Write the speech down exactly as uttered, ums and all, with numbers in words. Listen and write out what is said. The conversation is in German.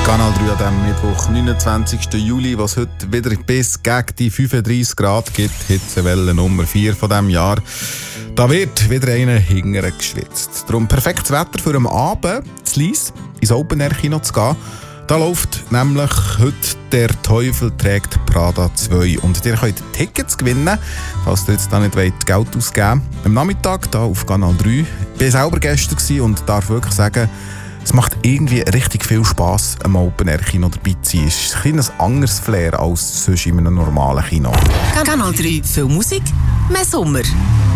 Kanal drei an diesem Mittwoch, neunundzwanzigsten Juli, was heute wieder bis gegen die fünfunddreissig Grad gibt, Hitzewelle Nummer vier von diesem Jahr. Da wird wieder einer hingern geschwitzt. Darum perfektes Wetter für am Abend zu Lyss ins Open-Air-Kino zu gehen. Da läuft nämlich heute «Der Teufel trägt Prada zwei». Und ihr könnt Tickets gewinnen, falls ihr jetzt da nicht wollt, Geld ausgeben wollt. Am Nachmittag hier auf Kanal drei. Ich war selber gestern und darf wirklich sagen, es macht irgendwie richtig viel Spass, am Open-Air-Kino dabei zu sein. Es ist ein bisschen ein anderes Flair als sonst in einem normalen Kino. Kanal drei, viel Musik, mehr Sommer.